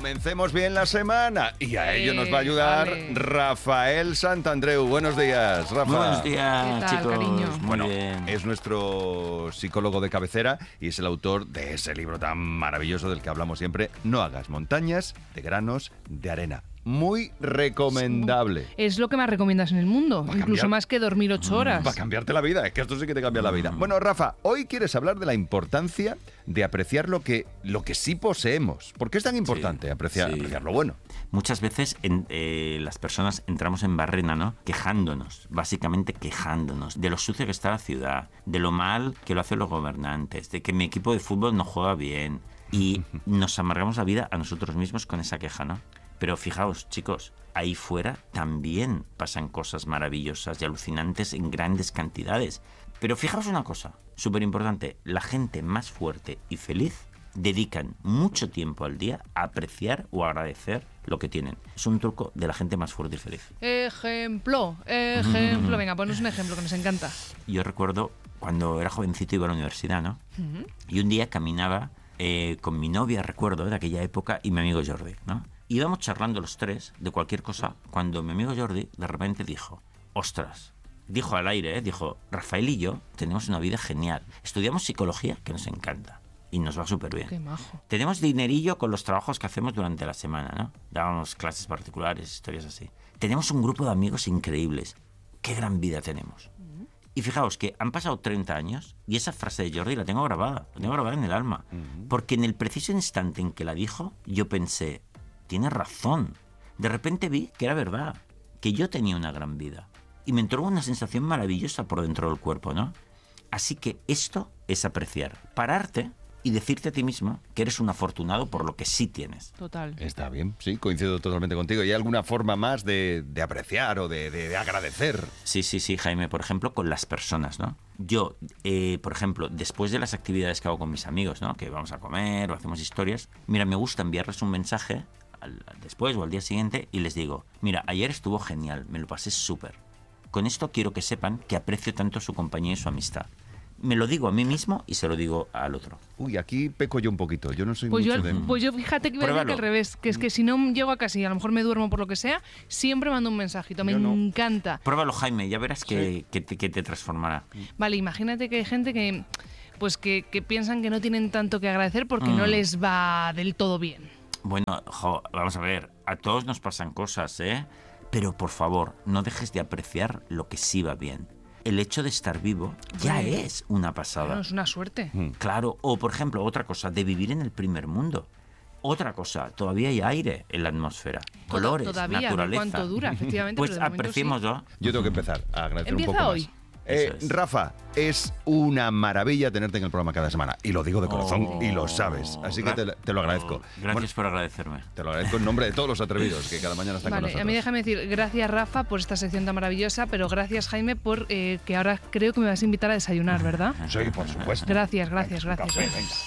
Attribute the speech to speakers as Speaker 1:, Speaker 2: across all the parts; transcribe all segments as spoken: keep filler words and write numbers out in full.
Speaker 1: comencemos bien la semana y a ello
Speaker 2: Eh,
Speaker 1: nos va a ayudar
Speaker 2: vale.
Speaker 1: Rafael Santandreu. Buenos días, Rafa.
Speaker 3: Buenos
Speaker 2: ¿Qué
Speaker 3: días,
Speaker 2: tal,
Speaker 3: chicos.
Speaker 2: cariño?
Speaker 3: Muy
Speaker 1: Bueno,
Speaker 3: bien.
Speaker 1: es nuestro psicólogo de cabecera y es el autor de ese libro tan maravilloso del que hablamos siempre, No hagas montañas de granos de arena. Muy recomendable.
Speaker 2: Es lo que más recomiendas en el mundo,
Speaker 1: Va a
Speaker 2: incluso
Speaker 1: cambiar.
Speaker 2: más que dormir ocho horas.
Speaker 1: Va a cambiarte la vida, es que esto sí que te cambia la vida. Bueno, Rafa, hoy quieres hablar de la importancia de apreciar lo que, lo que sí poseemos. ¿Por qué es tan importante
Speaker 3: Sí,
Speaker 1: apreciar,
Speaker 3: sí.
Speaker 1: apreciar lo bueno?
Speaker 3: Muchas veces en, eh, las personas entramos en barrena, ¿no? Quejándonos, básicamente quejándonos de lo sucio que está la ciudad, de lo mal que lo hacen los gobernantes, de que mi equipo de fútbol no juega bien y nos amargamos la vida a nosotros mismos con esa queja, ¿no? Pero fijaos, chicos, ahí fuera también pasan cosas maravillosas y alucinantes en grandes cantidades. Pero fijaos una cosa, súper importante, la gente más fuerte y feliz dedican mucho tiempo al día a apreciar o agradecer lo que tienen. Es un truco de la gente más fuerte y feliz.
Speaker 2: Ejemplo, ejemplo. Venga, ponos un ejemplo que nos encanta.
Speaker 3: Yo recuerdo cuando era jovencito iba a la universidad, ¿no?
Speaker 2: Ujú.
Speaker 3: Y un día caminaba eh, con mi novia, recuerdo, de aquella época, y mi amigo Jordi, ¿no? Íbamos charlando los tres de cualquier cosa cuando mi amigo Jordi de repente dijo, ostras, dijo al aire, ¿eh? dijo, Rafael y yo tenemos una vida genial. Estudiamos psicología, que nos encanta, y nos va súper bien.
Speaker 2: Qué majo.
Speaker 3: Tenemos dinerillo con los trabajos que hacemos durante la semana, ¿no? Dábamos clases particulares, historias así. Tenemos un grupo de amigos increíbles. Qué gran vida tenemos. Y fijaos que han pasado treinta años y esa frase de Jordi la tengo grabada, la tengo grabada en el alma. Porque en el preciso instante en que la dijo, yo pensé, tiene razón. De repente vi que era verdad, que yo tenía una gran vida. Y me entró una sensación maravillosa por dentro del cuerpo, ¿no? Así que esto es apreciar, pararte y decirte a ti mismo que eres un afortunado por lo que sí tienes.
Speaker 2: Total.
Speaker 1: Está bien, sí, coincido totalmente contigo. ¿Y hay alguna forma más de, de apreciar o de, de- de agradecer?
Speaker 3: Sí, sí, sí, Jaime, por ejemplo, con las personas, ¿no? Yo, eh, por ejemplo, después de las actividades que hago con mis amigos, ¿no? Que vamos a comer o hacemos historias, mira, me gusta enviarles un mensaje al, al después o al día siguiente y les digo, mira, ayer estuvo genial, me lo pasé súper. Con esto quiero que sepan que aprecio tanto su compañía y su amistad. Me lo digo a mí mismo y se lo digo al otro.
Speaker 1: Uy, aquí peco yo un poquito. Yo no soy
Speaker 2: Pues yo,
Speaker 1: mucho de...
Speaker 2: pues yo fíjate que iba a decir que al
Speaker 3: Pruébalo.
Speaker 2: revés, que es que si no llego a casa y a lo mejor me duermo por lo que sea, siempre mando un mensajito, me
Speaker 1: Yo no.
Speaker 2: encanta.
Speaker 3: Pruébalo, Jaime, ya verás que, que, te, que te transformará.
Speaker 2: Vale, imagínate que hay gente que pues que, que piensan que no tienen tanto que agradecer porque no
Speaker 3: Mm.
Speaker 2: les va del todo bien.
Speaker 3: Bueno, jo, vamos a ver, a todos nos pasan cosas, ¿eh? Pero por favor, no dejes de apreciar lo que sí va bien. El hecho de estar vivo ya
Speaker 2: Hombre.
Speaker 3: es una pasada.
Speaker 2: Bueno, es una suerte.
Speaker 3: Claro, o por ejemplo, otra cosa, de vivir en el primer mundo. Otra cosa, todavía hay aire en la atmósfera, colores,
Speaker 2: Todavía, ¿no?
Speaker 3: naturaleza.
Speaker 2: ¿Cuánto dura? Efectivamente,
Speaker 3: Pues
Speaker 2: pero de momento sí.
Speaker 3: apreciémoslo.
Speaker 1: Yo tengo que empezar a agradecer
Speaker 2: Empieza
Speaker 1: un poco
Speaker 2: hoy.
Speaker 1: más. Eh,
Speaker 3: Eso es.
Speaker 1: Rafa, es una maravilla tenerte en el programa cada semana. Y lo digo de corazón
Speaker 3: Oh,
Speaker 1: y lo sabes. Así que te, te lo agradezco.
Speaker 3: Oh, gracias
Speaker 1: Bueno,
Speaker 3: por agradecerme.
Speaker 1: te lo agradezco en nombre de todos los atrevidos que cada mañana están con
Speaker 2: Vale,
Speaker 1: nosotros.
Speaker 2: a mí déjame decir, gracias Rafa por esta sección tan maravillosa, pero gracias Jaime por eh, que ahora creo que me vas a invitar a desayunar, ¿verdad?
Speaker 1: Sí, por supuesto.
Speaker 2: Gracias, gracias,
Speaker 1: Venga, un
Speaker 2: gracias.
Speaker 1: café, venga.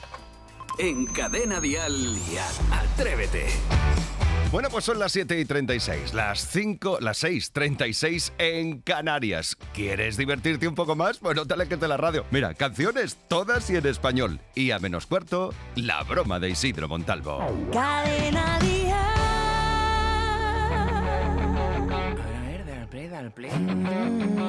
Speaker 4: En Cadena Dial, Atrévete.
Speaker 1: Bueno, pues son las siete y treinta y seis, las cinco, las seis y treinta y seis en Canarias. ¿Quieres divertirte un poco más? Pues no te alejes de la radio. Mira, canciones todas y en español. Y a menos cuarto, la broma de Isidro Montalvo.
Speaker 5: Cadena Dial.
Speaker 6: A ver, dale play, dale play.